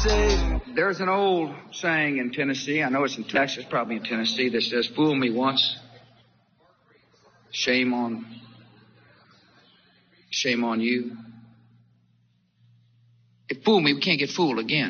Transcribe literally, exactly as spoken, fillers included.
say, there's an old saying in Tennessee, I know it's in Texas, probably in Tennessee, that says, fool me once, shame on, shame on you. If fool me, we can't get fooled again.